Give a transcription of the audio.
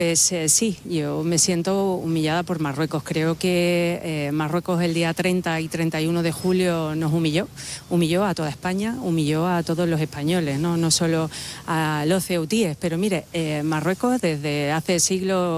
Pues sí, yo me siento humillada por Marruecos. Creo que Marruecos el día 30 y 31 de julio nos humilló a toda España, humilló a todos los españoles, no solo a los ceutíes. Pero mire, Marruecos desde hace siglos